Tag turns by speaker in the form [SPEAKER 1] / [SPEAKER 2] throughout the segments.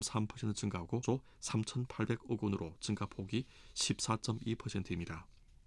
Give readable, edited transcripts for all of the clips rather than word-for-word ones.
[SPEAKER 1] 3% 증가하고 3,800억 원으로 증가폭이 14.2%입니다.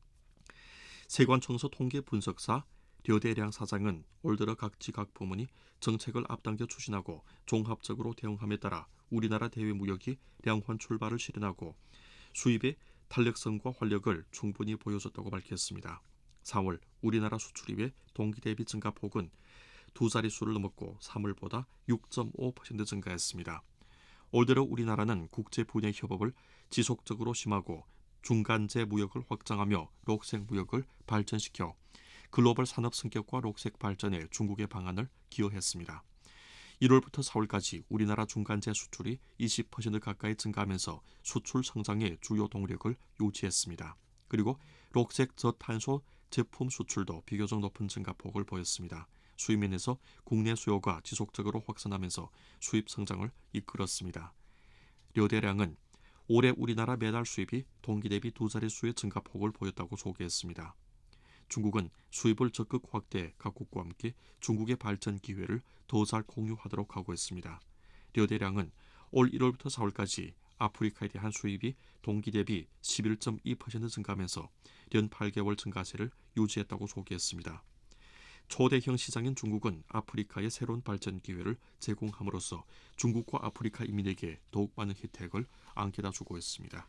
[SPEAKER 1] 세관청소 통계분석사 려대량 사장은 올 들어 각 지각 부문이 정책을 앞당겨 추진하고 종합적으로 대응함에 따라 우리나라 대외 무역이 량환 출발을 실현하고 수입의 탄력성과 활력을 충분히 보여줬다고 밝혔습니다. 4월 우리나라 수출입의 동기 대비 증가폭은 두 자릿수를 넘었고 3월보다 6.5% 증가했습니다. 올 들어 우리나라는 국제 분야 협업을 지속적으로 심하고 중간재 무역을 확장하며 녹색 무역을 발전시켜 글로벌 산업 성격과 녹색 발전에 중국의 방안을 기여했습니다. 1월부터 4월까지 우리나라 중간재 수출이 20% 가까이 증가하면서 수출 성장의 주요 동력을 유지했습니다. 그리고 녹색 저탄소 제품 수출도 비교적 높은 증가폭을 보였습니다. 수입면에서 국내 수요가 지속적으로 확산하면서 수입 성장을 이끌었습니다. 려대량은 올해 우리나라 매달 수입이 동기 대비 두 자릿수의 증가폭을 보였다고 소개했습니다. 중국은 수입을 적극 확대해 각국과 함께 중국의 발전 기회를 더 잘 공유하도록 하고 있습니다. 려대량은 올 1월부터 4월까지 아프리카에 대한 수입이 동기 대비 11.2% 증가하면서 연 8개월 증가세를 유지했다고 소개했습니다. 초대형 시장인 중국은 아프리카의 새로운 발전 기회를 제공함으로써 중국과 아프리카 인민에게 더욱 많은 혜택을 안겨다 주고 있습니다.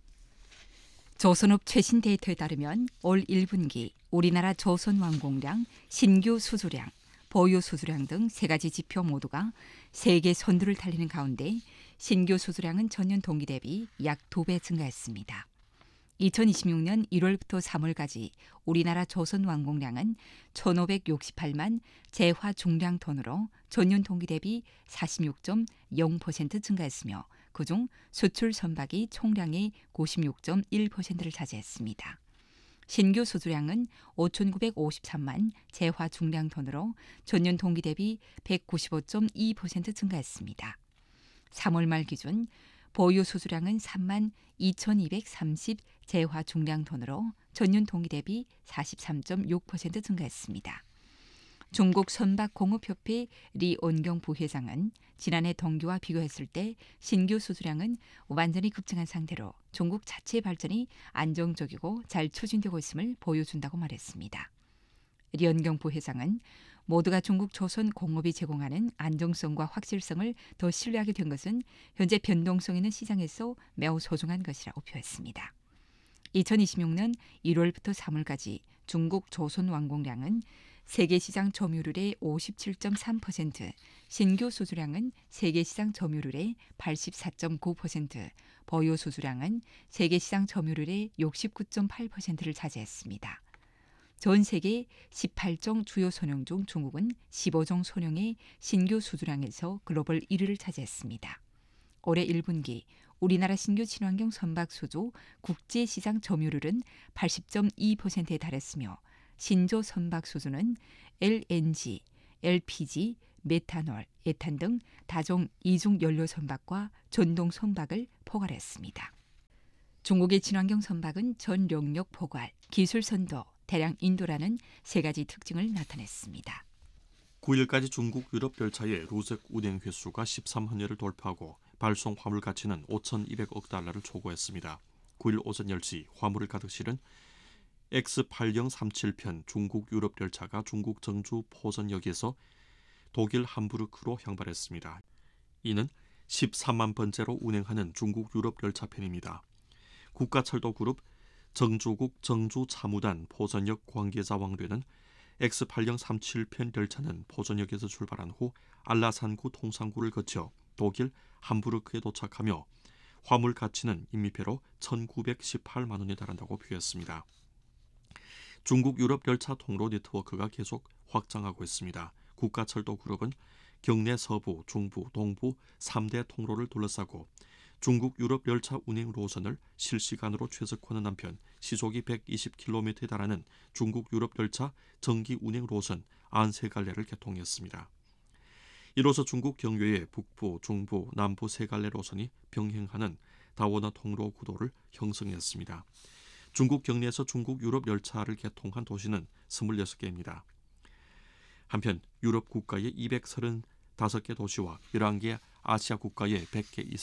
[SPEAKER 2] 조선업 최신 데이터에 따르면 올 1분기 우리나라 조선완공량, 신규 수주량, 보유 수주량 등 세 가지 지표 모두가 세계 선두를 달리는 가운데 신규 수주량은 전년 동기 대비 약 2배 증가했습니다. 2026년 1월부터 3월까지 우리나라 조선 완공량은 1,568만 재화 중량 톤으로 전년 동기 대비 46.0% 증가했으며 그중 수출 선박이 총량의 96.1%를 차지했습니다. 신규 수주량은 5,953만 재화 중량 톤으로 전년 동기 대비 195.2% 증가했습니다. 3월 말 기준 보유 수주량은 3만 2,230 재화 중량 톤으로 전년 동기 대비 43.6% 증가했습니다. 중국 선박공업협회 리온경 부회장은 지난해 동기와 비교했을 때 신규 수주량은 완전히 급증한 상태로 중국 자체 발전이 안정적이고 잘 추진되고 있음을 보여준다고 말했습니다. 리온경 부회장은 모두가 중국 조선 공업이 제공하는 안정성과 확실성을 더 신뢰하게 된 것은 현재 변동성 있는 시장에서 매우 소중한 것이라고 표했습니다. 2026년 1월부터 3월까지 중국 조선 완공량은 세계시장 점유율의 57.3%, 신규 수주량은 세계시장 점유율의 84.9%, 보유 수주량은 세계시장 점유율의 69.8%를 차지했습니다. 전 세계 18종 주요 선용 중 중국은 15종 선용의 신규 수주량에서 글로벌 1위를 차지했습니다. 올해 1분기 우리나라 신규 친환경 선박 수주 국제시장 점유율은 80.2%에 달했으며 신조 선박 수주는 LNG, LPG, 메탄올, 에탄 등 다종 이중 연료 선박과 전동 선박을 포괄했습니다. 중국의 친환경 선박은 전 용역 포괄, 기술 선도, 대량 인도라는 세 가지 특징을 나타냈습니다.
[SPEAKER 1] 9일까지 중국 유럽 열차의 루색 운행 횟수가 13만 회를 돌파하고 발송 화물 가치는 5,200억 달러를 초과했습니다. 9일 오전 10시 화물을 가득 실은 X8037편 중국 유럽 열차가 중국 정주 포선역에서 독일 함부르크로 향발했습니다. 이는 13만 번째로 운행하는 중국 유럽 열차편입니다. 국가철도그룹 정주국 정주차무단 포선역 관계자 왕래는 X8037편 열차는 포선역에서 출발한 후 알라산구 통상구를 거쳐 독일 함부르크에 도착하며 화물 가치는 인미표로 1,918만 원에 달한다고 표했습니다. 중국 유럽 열차 통로 네트워크가 계속 확장하고 있습니다. 국가철도그룹은 경내 서부, 중부, 동부 3대 통로를 둘러싸고 중국 유럽 열차 운행 노선을 실시간으로 최적화하는 한편 시속이 120km에 달하는 중국 유럽 열차 정기 운행 노선 93갈래를 개통했습니다. 이로써 중국 경유의 북부, 중부, 남부 세 갈래 노선이 병행하는 다원화 통로 구도를 형성했습니다. 중국 경내에서 중국 유럽 열차를 개통한 도시는 26개입니다. 한편 유럽 국가의 235개 도시와 11개 아시아 국가의 100개 이상